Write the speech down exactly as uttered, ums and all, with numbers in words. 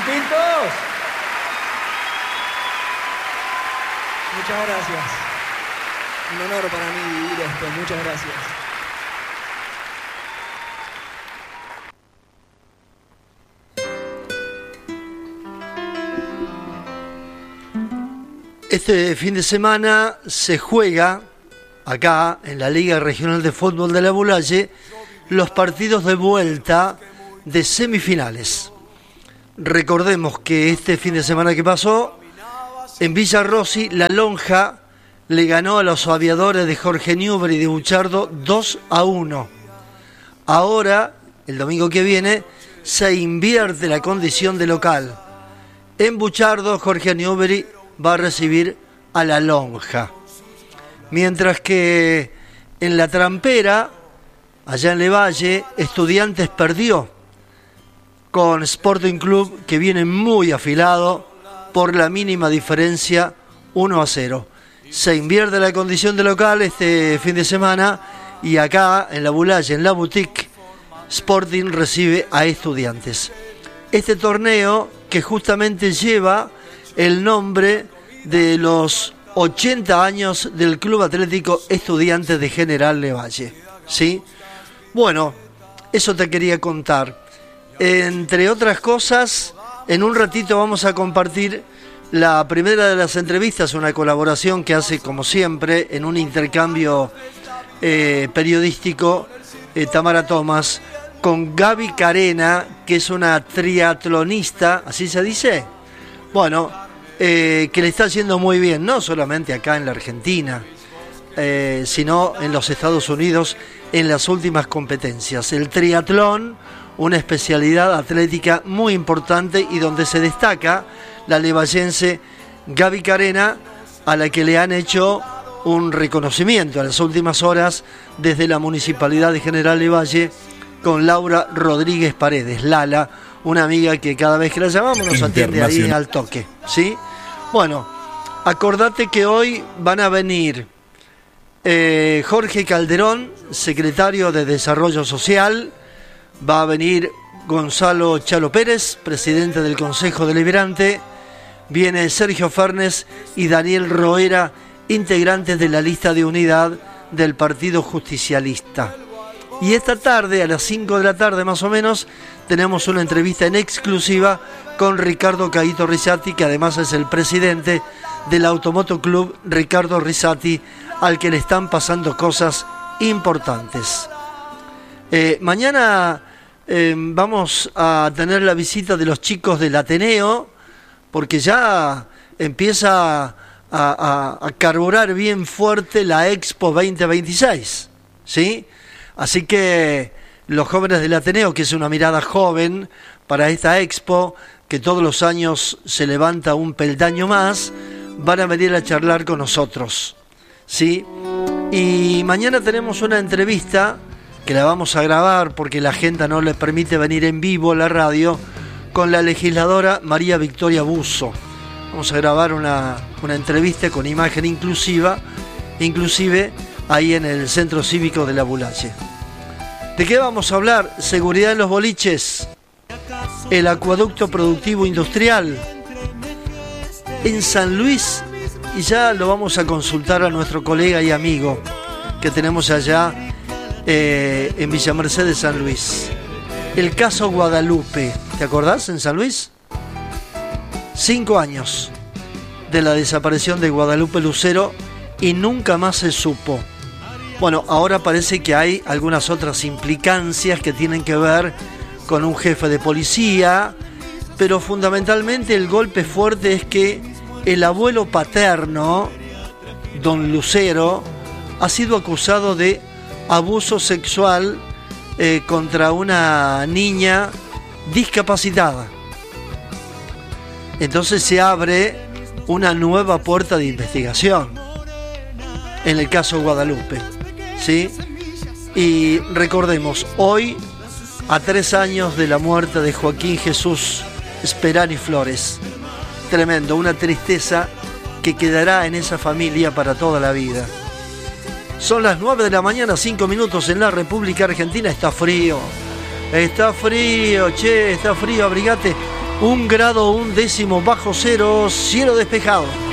Pintos. Muchas gracias. Un honor para mí vivir esto. Muchas gracias. Este fin de semana se juega acá en la Liga Regional de Fútbol de la Bulaye los partidos de vuelta de semifinales. Recordemos que este fin de semana que pasó en Villa Rossi, la Lonja le ganó a los aviadores de Jorge Newbery de Buchardo dos a uno. Ahora, el domingo que viene, se invierte la condición de local. En Buchardo, Jorge Newbery va a recibir a la Lonja. Mientras que en la Trampera, allá en Levalle, Estudiantes perdió con Sporting Club, que viene muy afilado por la mínima diferencia, uno a cero. Se invierte la condición de local este fin de semana y acá en la Bulaye, en la Boutique, Sporting recibe a Estudiantes. Este torneo que justamente lleva el nombre de los ochenta años del Club Atlético Estudiantes de General Levalle, ¿sí? Bueno, eso te quería contar. Entre otras cosas, en un ratito vamos a compartir la primera de las entrevistas, una colaboración que hace, como siempre, en un intercambio eh, periodístico, eh, Tamara Tomás, con Gaby Carena, que es una triatlonista, ¿así se dice? Bueno, eh, que le está yendo muy bien, no solamente acá en la Argentina, eh, sino en los Estados Unidos en las últimas competencias. El triatlón, una especialidad atlética muy importante y donde se destaca la levallense Gaby Carena, a la que le han hecho un reconocimiento en las últimas horas desde la Municipalidad de General Levalle con Laura Rodríguez Paredes, Lala, una amiga que cada vez que la llamamos nos atiende ahí al toque, ¿sí? Bueno, acordate que hoy van a venir eh, Jorge Calderón, secretario de Desarrollo Social, va a venir Gonzalo Chalo Pérez, presidente del Consejo Deliberante, viene Sergio Fernes y Daniel Roera, integrantes de la lista de unidad del Partido Justicialista. Y esta tarde, a las cinco de la tarde más o menos, tenemos una entrevista en exclusiva con Ricardo Caíto Rizzati, que además es el presidente del Automoto Club Ricardo Rizzati, al que le están pasando cosas importantes. Eh, mañana eh, vamos a tener la visita de los chicos del Ateneo, porque ya empieza a, a, a carburar bien fuerte la Expo veinte veintiséis, ¿sí? Así que los jóvenes del Ateneo, que es una mirada joven para esta Expo, que todos los años se levanta un peldaño más, van a venir a charlar con nosotros, ¿sí? Y mañana tenemos una entrevista que la vamos a grabar porque la agenda no le permite venir en vivo a la radio, con la legisladora María Victoria Busso. Vamos a grabar una, una entrevista con imagen inclusiva, inclusive ahí en el Centro Cívico de la Bulaye. ¿De qué vamos a hablar? Seguridad en los boliches, el acueducto productivo industrial en San Luis, y ya lo vamos a consultar a nuestro colega y amigo que tenemos allá eh, en Villa Mercedes, San Luis. El caso Guadalupe, ¿te acordás en San Luis? Cinco años de la desaparición de Guadalupe Lucero y nunca más se supo. Bueno, ahora parece que hay algunas otras implicancias que tienen que ver con un jefe de policía, pero fundamentalmente el golpe fuerte es que el abuelo paterno, don Lucero, ha sido acusado de abuso sexual eh, contra una niña discapacitada. Entonces se abre una nueva puerta de investigación en el caso Guadalupe, ¿sí? Y recordemos, hoy, a tres años de la muerte de Joaquín Jesús Sperani Flores, tremendo, una tristeza que quedará en esa familia para toda la vida. Son las nueve de la mañana, cinco minutos en la República Argentina. Está frío, está frío, che, está frío, abrigate. Un grado un décimo bajo cero, cielo despejado.